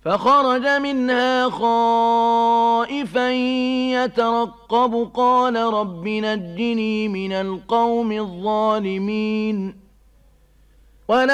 فخرج منها خائفا يترقب قال رب نجني من القوم الظالمين